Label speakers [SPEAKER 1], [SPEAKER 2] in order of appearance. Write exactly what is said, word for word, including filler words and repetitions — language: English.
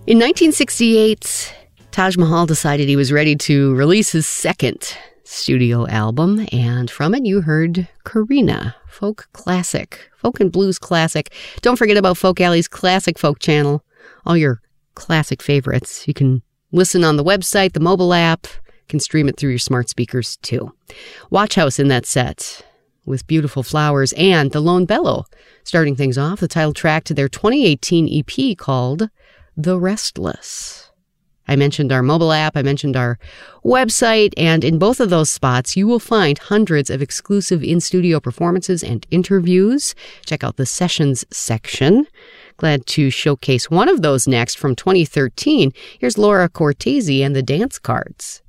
[SPEAKER 1] In nineteen sixty-eight, Taj Mahal decided he was ready to release his second studio album, and from it you heard Karina, folk classic, folk and blues classic. Don't forget about Folk Alley's Classic Folk channel, all your classic favorites. You can listen on the website, the mobile app, you can stream it through your smart speakers too. Watch House in that set with Beautiful Flowers and The Lone Bellow, starting things off, the title track to their twenty eighteen E P called The Restless. I mentioned our mobile app, I mentioned our website, and in both of those spots, you will find hundreds of exclusive in-studio performances and interviews. Check out the Sessions section. Glad to showcase one of those next from twenty thirteen. Here's Laura Cortese and the Dance Cards.